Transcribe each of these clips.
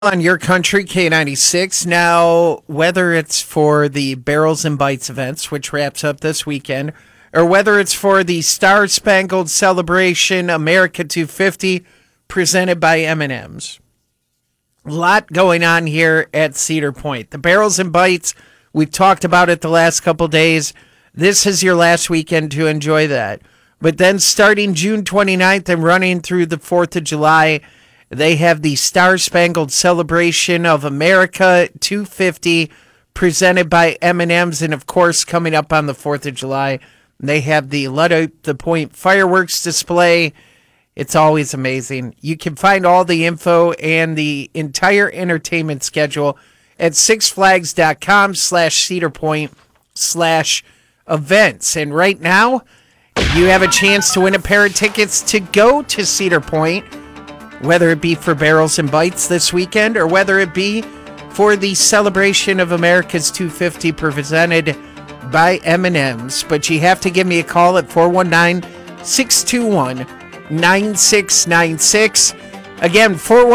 On your country, K96. Now, whether it's for the Barrels and Bites events, which wraps up this weekend, or whether it's for the Star Spangled Celebration America 250 presented by M&M's. A lot going on here at Cedar Point. The Barrels and Bites, we've talked about it the last couple days. This is your last weekend to enjoy that. But then starting June 29th and running through the 4th of July, they have the Star Spangled Celebration of America 250 presented by M&M's. And, of course, coming up on the 4th of July, they have the Let Out the Point fireworks display. It's always amazing. You can find all the info and the entire entertainment schedule at sixflags.com/cedarpoint/events. And right now, you have a chance to win a pair of tickets to go to Cedar Point, whether it be for Barrels and Bites this weekend or whether it be for the celebration of America's 250 presented by M&M's. But you have to give me a call at 419-621-9696. Again,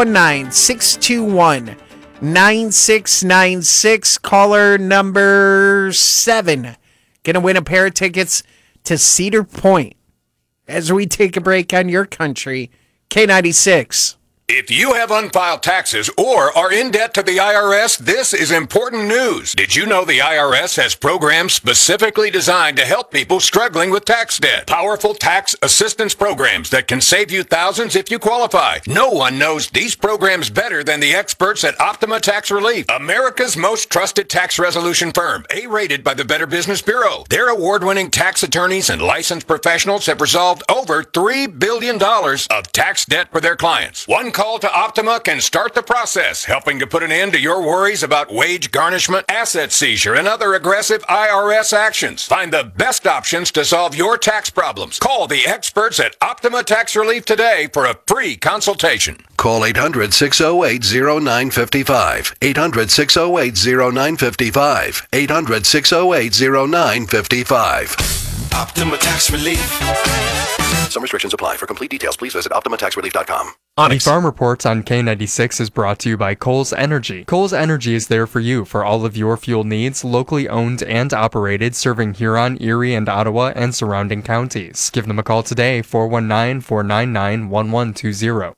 419-621-9696. Caller number 7. Gonna win a pair of tickets to Cedar Point as we take a break on your country. K96. If you have unfiled taxes or are in debt to the IRS, this is important news. Did you know the IRS has programs specifically designed to help people struggling with tax debt? Powerful tax assistance programs that can save you thousands if you qualify. No one knows these programs better than the experts at Optima Tax Relief, America's most trusted tax resolution firm, A-rated by the Better Business Bureau. Their award-winning tax attorneys and licensed professionals have resolved over $3 billion of tax debt for their clients. One call to Optima can start the process, helping to put an end to your worries about wage garnishment, asset seizure, and other aggressive IRS actions. Find the best options to solve your tax problems. Call the experts at Optima Tax Relief today for a free consultation. Call 800-608-0955. 800-608-0955. 800-608-0955. Optima Tax Relief. Some restrictions apply. For complete details, please visit OptimaTaxRelief.com. The Farm Reports on K96 is brought to you by Kohl's Energy. Kohl's Energy is there for you for all of your fuel needs, locally owned and operated, serving Huron, Erie, and Ottawa and surrounding counties. Give them a call today, 419-499-1120.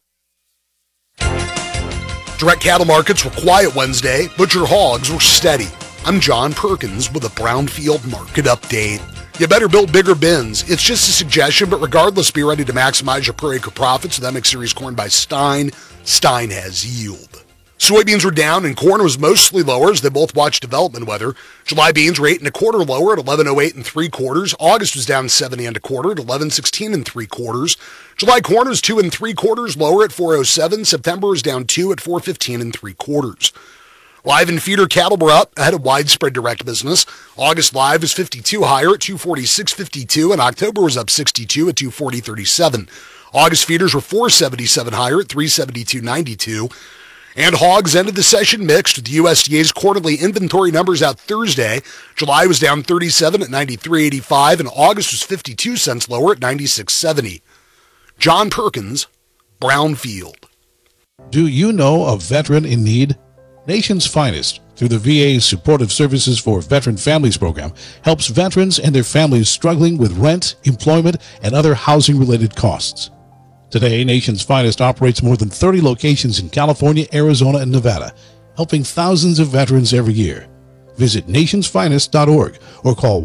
Direct cattle markets were quiet Wednesday. Butcher hogs were steady. I'm John Perkins with a Brownfield market update. You better build bigger bins. It's just a suggestion, but regardless, be ready to maximize your per acre profits with MX Series corn by Stein. Stein has yield. Soybeans were down and corn was mostly lower as they both watched development weather. July beans were 8 1/4 lower at 11.08 3/4. August was down 70 1/4 at 11.16 3/4. July corn was 2 3/4 lower at 4.07. September was down 2 at 4.15 3/4. Live and feeder cattle were up ahead of widespread direct business. August live was 52 higher at 246.52, and October was up 62 at 240.37. August feeders were 477 higher at 372.92. And hogs ended the session mixed with the USDA's quarterly inventory numbers out Thursday. July was down 37 at 93.85, and August was 52 cents lower at 96.70. John Perkins, Brownfield. Do you know a veteran in need? Nation's Finest, through the VA's Supportive Services for Veteran Families program, helps veterans and their families struggling with rent, employment, and other housing-related costs. Today, Nation's Finest operates more than 30 locations in California, Arizona, and Nevada, helping thousands of veterans every year. Visit nationsfinest.org or call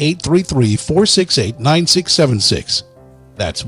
1-833-468-9676. That's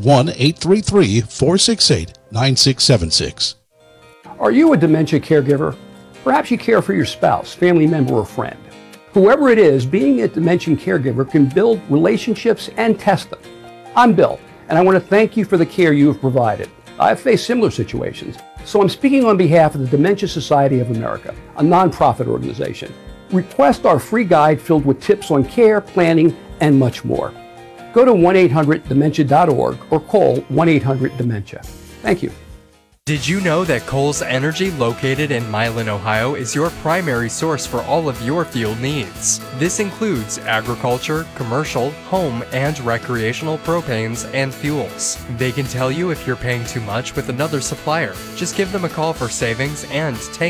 1-833-468-9676. Are you a dementia caregiver? Perhaps you care for your spouse, family member, or friend. Whoever it is, being a dementia caregiver can build relationships and test them. I'm Bill, and I want to thank you for the care you have provided. I've faced similar situations, so I'm speaking on behalf of the Dementia Society of America, a nonprofit organization. Request our free guide filled with tips on care, planning, and much more. Go to 1-800-DEMENTIA.org or call 1-800-DEMENTIA. Thank you. Did you know that Kohl's Energy, located in Milan, Ohio, is your primary source for all of your fuel needs? This includes agriculture, commercial, home, and recreational propanes and fuels. They can tell you if you're paying too much with another supplier. Just give them a call for savings and tank